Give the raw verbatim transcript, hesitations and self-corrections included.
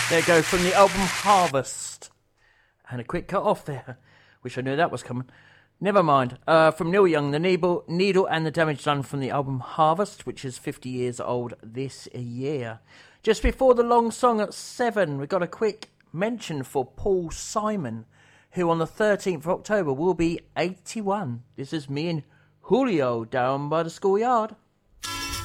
There you go, from the album Harvest. And a quick cut off there. Wish I knew that was coming. Never mind. Uh, from Neil Young, The Needle, Needle and the Damage Done from the album Harvest, which is fifty years old this year. Just before the long song at seven, we got a quick mention for Paul Simon, who on the thirteenth of October will be eighty-one. This is me and Julio down by the schoolyard.